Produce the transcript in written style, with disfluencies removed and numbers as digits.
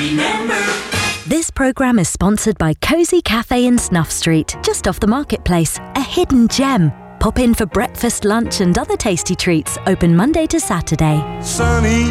remember. This programme is sponsored by Cosy Cafe in Snuff Street, just off the marketplace, a hidden gem. Pop in for breakfast, lunch and other tasty treats, open Monday to Saturday. Sunny